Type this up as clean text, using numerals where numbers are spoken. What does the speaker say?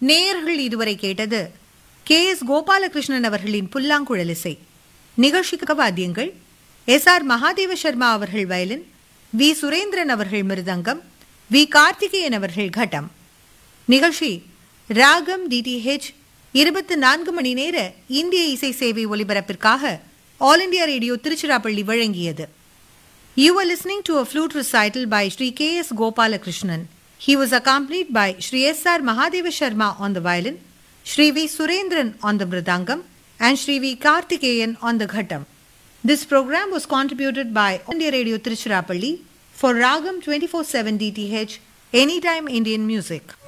நேயர்கள் இதுவரை கேட்டது கே.எஸ். கோபாலகிருஷ்ணன் அவர்களின் புல்லாங்குழல் இசை. நிகழ்ச்சிக்கு வாத்தியங்கள் எஸ்.ஆர். மகாதேவ சர்மா அவர்கள் வயலின், வி. சுரேந்திரன் அவர்கள் மிருதங்கம், வி. கார்த்திகேயன் அவர்கள் கட்டம். நிகழ்ச்சி ராகம் DTH 24 மணி நேர இந்திய இசை சேவை ஒலிபரப்பிற்காக ஆல் இண்டியா ரேடியோ திருச்சிராப்பள்ளி வழங்கியது. You were listening to a flute recital by Sri K.S. Gopalakrishnan. He was accompanied by Sri S.R. Mahadeva Sharma on the violin, Sri V. Surendran on the mridangam, and Sri V. Karthikeyan on the ghattam. This program was contributed by All India Radio Tiruchirappalli for Ragam 24/7 DTH, Anytime Indian Music.